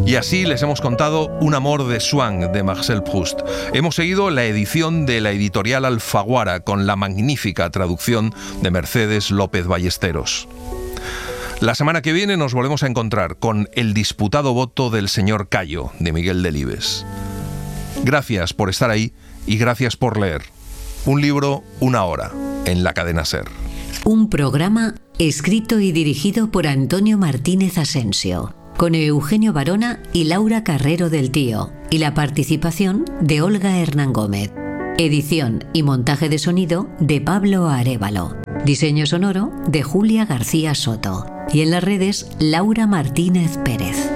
Y así les hemos contado Un amor de Swann de Marcel Proust. Hemos seguido la edición de la editorial Alfaguara con la magnífica traducción de Mercedes López Ballesteros. La semana que viene nos volvemos a encontrar con El disputado voto del señor Cayo de Miguel Delibes. Gracias por estar ahí y gracias por leer. Un libro, una hora, en la cadena SER. Un programa escrito y dirigido por Antonio Martínez Asensio, con Eugenio Barona y Laura Carrero del Tío, y la participación de Olga Hernán Gómez. Edición y montaje de sonido de Pablo Arévalo. Diseño sonoro de Julia García Soto. Y en las redes, Laura Martínez Pérez.